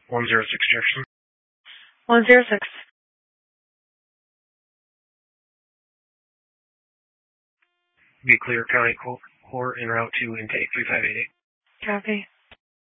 106 Jefferson. 106. Be clear County Court en route to intake 3588. Copy.